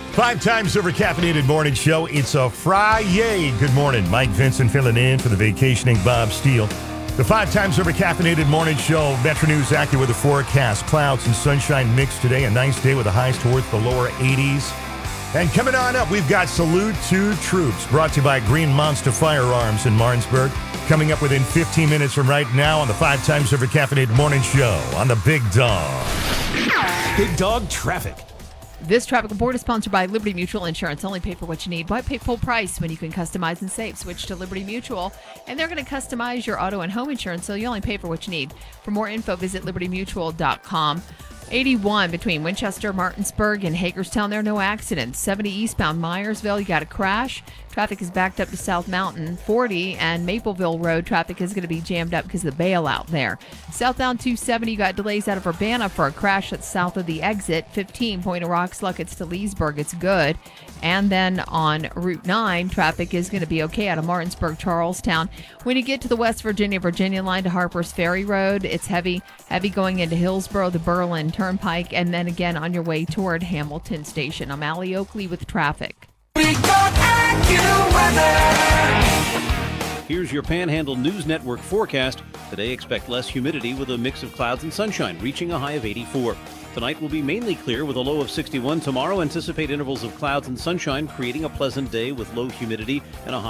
5 times over caffeinated morning show. It's a Friday. Good morning. Mike Vincent filling in for the vacationing Bob Steele. The 5 times over caffeinated morning show. Metro News AccuWeather forecast. Clouds and sunshine mixed today. A nice day with the highs towards the lower 80s. And coming on up, we've got Salute to Troops, brought to you by Green Monster Firearms in Martinsburg. Coming up within 15 minutes from right now on the 5 times over caffeinated morning show on the Big Dog. Big Dog Traffic. This traffic report is sponsored by Liberty Mutual Insurance. Only pay for what you need. Why pay full price when you can customize and save? Switch to Liberty Mutual, and they're going to customize your auto and home insurance, so you only pay for what you need. For more info, visit libertymutual.com. 81 between Winchester, Martinsburg, and Hagerstown. There are no accidents. 70 eastbound Myersville, you got a crash. Traffic is backed up to South Mountain. 40 and Mapleville Road, traffic is going to be jammed up because of the bailout there. Southbound 270, you got delays out of Urbana for a crash that's south of the exit. 15, Point of Rocks, Luckett to Leesburg, it's good. And then on Route 9, traffic is going to be okay out of Martinsburg, Charlestown. When you get to the West Virginia line to Harper's Ferry Road, it's heavy going into Hillsborough, the Berlin Turnpike, and then again on your way toward Hamilton Station. I'm Allie Oakley with traffic. Here's your Panhandle News Network forecast. Today, expect less humidity with a mix of clouds and sunshine, reaching a high of 84. Tonight will be mainly clear with a low of 61. Tomorrow, anticipate intervals of clouds and sunshine, creating a pleasant day with low humidity and a high